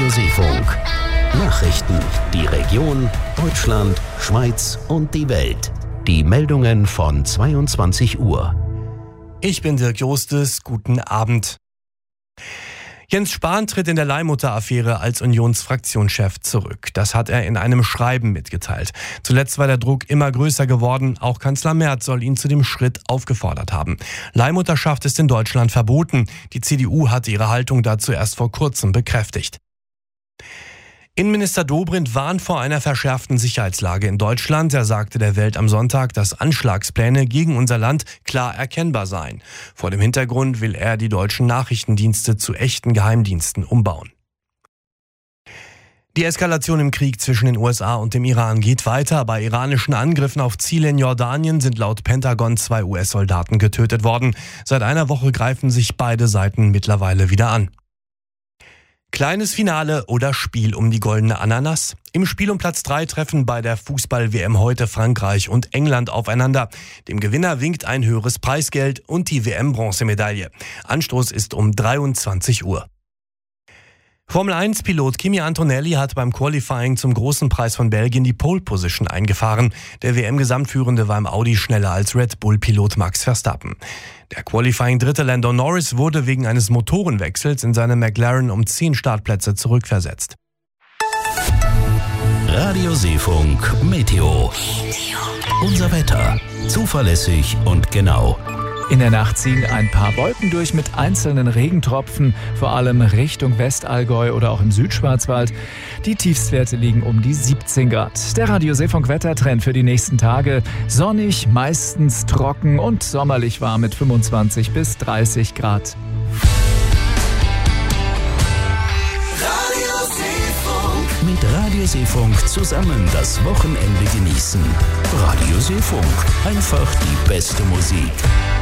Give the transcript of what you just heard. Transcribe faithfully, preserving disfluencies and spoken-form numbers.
Radiosee-Funk. Nachrichten, die Region, Deutschland, Schweiz und die Welt. Die Meldungen von zweiundzwanzig Uhr. Ich bin Dirk Jostes, guten Abend. Jens Spahn tritt in der Leihmutter-Affäre als Unionsfraktionschef zurück. Das hat er in einem Schreiben mitgeteilt. Zuletzt war der Druck immer größer geworden. Auch Kanzler Merz soll ihn zu dem Schritt aufgefordert haben. Leihmutterschaft ist in Deutschland verboten. Die C D U hatte ihre Haltung dazu erst vor kurzem bekräftigt. Innenminister Dobrindt warnt vor einer verschärften Sicherheitslage in Deutschland. Er sagte der Welt am Sonntag, dass Anschlagspläne gegen unser Land klar erkennbar seien. Vor dem Hintergrund will er die deutschen Nachrichtendienste zu echten Geheimdiensten umbauen. Die Eskalation im Krieg zwischen den U S A und dem Iran geht weiter. Bei iranischen Angriffen auf Ziele in Jordanien sind laut Pentagon zwei U S-Soldaten getötet worden. Seit einer Woche greifen sich beide Seiten mittlerweile wieder an. Kleines Finale oder Spiel um die goldene Ananas? Im Spiel um Platz drei treffen bei der Fußball-W M heute Frankreich und England aufeinander. Dem Gewinner winkt ein höheres Preisgeld und die W M-Bronzemedaille. Anstoß ist um dreiundzwanzig Uhr. Formel eins Pilot Kimi Antonelli hat beim Qualifying zum Großen Preis von Belgien die Pole Position eingefahren. Der W M-Gesamtführende war im Audi schneller als Red Bull-Pilot Max Verstappen. Der Qualifying-Dritte Lando Norris wurde wegen eines Motorenwechsels in seinem McLaren um zehn Startplätze zurückversetzt. Radiosee-Funk Meteo. Unser Wetter. Zuverlässig und genau. In der Nacht ziehen ein paar Wolken durch mit einzelnen Regentropfen, vor allem Richtung Westallgäu oder auch im Südschwarzwald. Die Tiefstwerte liegen um die siebzehn Grad. Der Radiosee-Funk-Wettertrend für die nächsten Tage: sonnig, meistens trocken und sommerlich warm mit fünfundzwanzig bis dreißig Grad. Mit Radiosee-Funk zusammen das Wochenende genießen. Radiosee-Funk. Einfach die beste Musik.